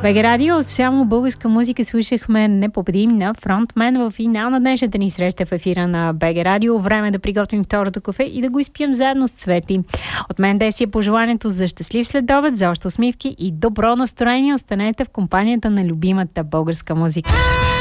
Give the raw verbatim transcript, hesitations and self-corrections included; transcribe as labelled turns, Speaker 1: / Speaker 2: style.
Speaker 1: БГ Радио, само българска музика слушахме непобедим на фронтмен в финал на днешната ни среща в ефира на БГ Радио. Време да приготвим второто кафе и да го изпием заедно с Цвети. От мен Деси е пожеланието за щастлив следобед, за още усмивки и добро настроение. Останете в компанията на любимата българска музика.